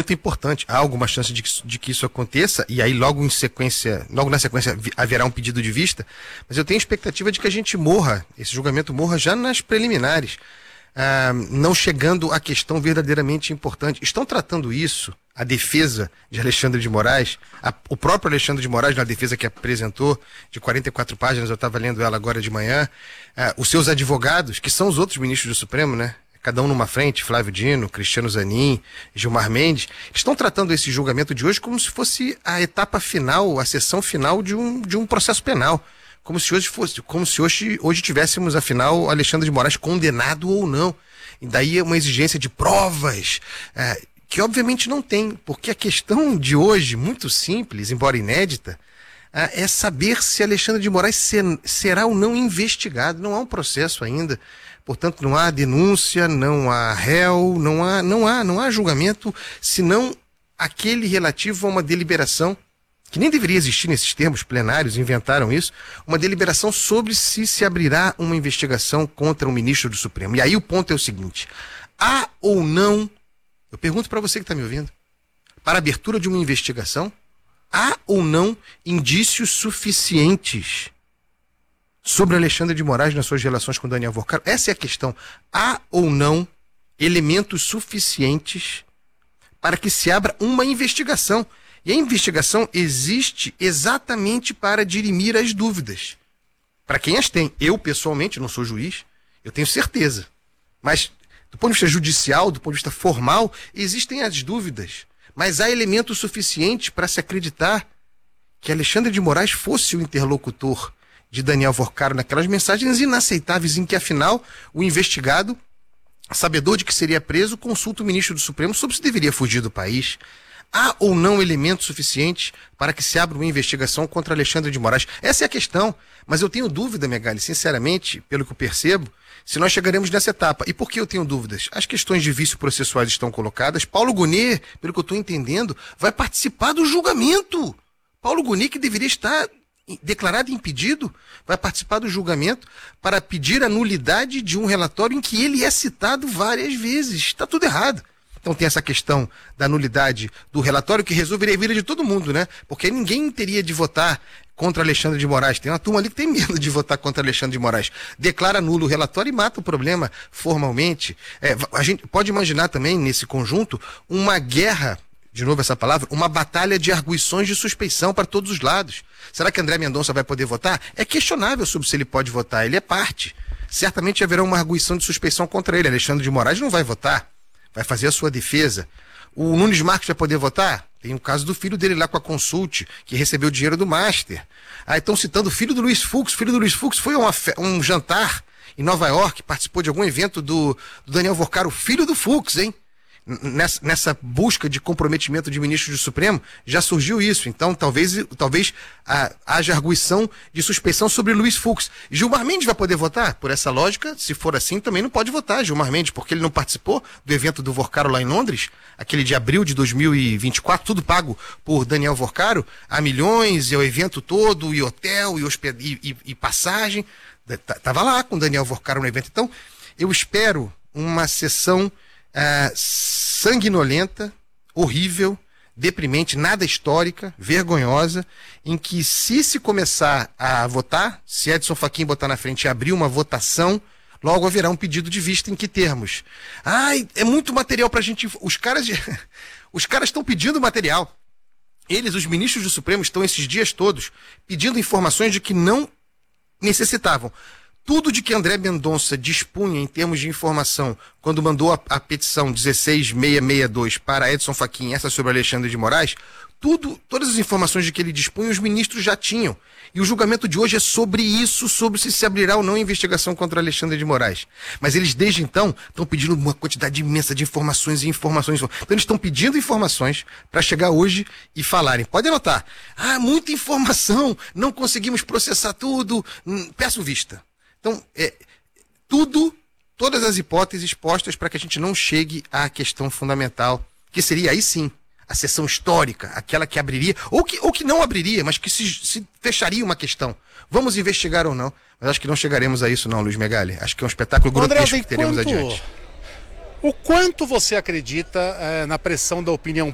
julgamento é importante. Há alguma chance de que isso aconteça, e aí logo na sequência haverá um pedido de vista, mas eu tenho expectativa de que a gente esse julgamento morra já nas preliminares, não chegando à questão verdadeiramente importante. Estão tratando isso, a defesa de Alexandre de Moraes, o próprio Alexandre de Moraes, na defesa que apresentou, de 44 páginas, eu estava lendo ela agora de manhã, os seus advogados, que são os outros ministros do Supremo, né? Cada um numa frente, Flávio Dino, Cristiano Zanin, Gilmar Mendes, estão tratando esse julgamento de hoje como se fosse a etapa final, a sessão final de um processo penal. Como se hoje tivéssemos, afinal, Alexandre de Moraes condenado ou não. E daí é uma exigência de provas, que obviamente não tem, porque a questão de hoje, muito simples, embora inédita, é saber se Alexandre de Moraes será ou não investigado. Não há um processo ainda. Portanto, não há denúncia, não há réu, não há julgamento, senão aquele relativo a uma deliberação, que nem deveria existir nesses termos plenários, inventaram isso, uma deliberação sobre se abrirá uma investigação contra o ministro do Supremo. E aí o ponto é o seguinte: há ou não, eu pergunto para você que está me ouvindo, para a abertura de uma investigação, há ou não indícios suficientes sobre Alexandre de Moraes nas suas relações com Daniel Worcaro? Essa é a questão. Há ou não elementos suficientes para que se abra uma investigação? E a investigação existe exatamente para dirimir as dúvidas. Para quem as tem. Eu, pessoalmente, não sou juiz, eu tenho certeza. Mas, do ponto de vista judicial, do ponto de vista formal, existem as dúvidas. Mas há elementos suficientes para se acreditar que Alexandre de Moraes fosse o interlocutor de Daniel Worcaro naquelas mensagens inaceitáveis em que, afinal, o investigado, sabedor de que seria preso, consulta o ministro do Supremo sobre se deveria fugir do país. Há ou não elementos suficientes para que se abra uma investigação contra Alexandre de Moraes? Essa é a questão. Mas eu tenho dúvida, Megali, sinceramente, pelo que eu percebo, se nós chegaremos nessa etapa. E por que eu tenho dúvidas? As questões de vício processuais estão colocadas. Paulo Gonet, pelo que eu estou entendendo, vai participar do julgamento. Paulo Gonet, que deveria estar declarado impedido, vai participar do julgamento para pedir a nulidade de um relatório em que ele é citado várias vezes. Está tudo errado. Então tem essa questão da nulidade do relatório que resolveria a vida de todo mundo, né? Porque ninguém teria de votar contra Alexandre de Moraes. Tem uma turma ali que tem medo de votar contra Alexandre de Moraes. Declara nulo o relatório e mata o problema formalmente. A gente pode imaginar também, nesse conjunto, uma guerra, de novo essa palavra, uma batalha de arguições de suspeição para todos os lados. Será que André Mendonça vai poder votar? É questionável sobre se ele pode votar. Ele é parte. Certamente haverá uma arguição de suspeição contra ele. Alexandre de Moraes não vai votar. Vai fazer a sua defesa. O Nunes Marques vai poder votar? Tem o caso do filho dele lá com a Consult, que recebeu dinheiro do Master. Estão citando o filho do Luiz Fux. O filho do Luiz Fux foi a um jantar em Nova York, participou de algum evento do Daniel Worcaro, filho do Fux, hein? Nessa busca de comprometimento de ministro do Supremo, já surgiu isso. Então, talvez haja arguição de suspeição sobre Luiz Fux. Gilmar Mendes vai poder votar? Por essa lógica, se for assim, também não pode votar Gilmar Mendes, porque ele não participou do evento do Worcaro lá em Londres, aquele de abril de 2024, tudo pago por Daniel Worcaro, a milhões, e o evento todo, e hotel, e passagem. Estava lá com Daniel Worcaro no evento. Então, eu espero uma sessão sanguinolenta, horrível, deprimente, nada histórica, vergonhosa, em que se começar a votar, se Edson Fachin botar na frente e abrir uma votação, logo haverá um pedido de vista em que termos? É muito material pra gente... Os caras estão pedindo material. Eles, os ministros do Supremo, estão esses dias todos pedindo informações de que não necessitavam. Tudo de que André Mendonça dispunha em termos de informação quando mandou a petição 16662 para Edson Fachin, essa sobre Alexandre de Moraes, todas as informações de que ele dispunha, os ministros já tinham. E o julgamento de hoje é sobre isso, sobre se abrirá ou não a investigação contra Alexandre de Moraes. Mas eles, desde então, estão pedindo uma quantidade imensa de informações e informações. Então, eles estão pedindo informações para chegar hoje e falarem. Pode anotar. Muita informação, não conseguimos processar tudo, peço vista. Então, todas as hipóteses postas para que a gente não chegue à questão fundamental, que seria aí sim a sessão histórica, aquela que abriria, ou que não abriria, mas que se fecharia uma questão. Vamos investigar ou não? Mas acho que não chegaremos a isso não, Luiz Megali. Acho que é um espetáculo grotesco que teremos adiante. O quanto você acredita na pressão da opinião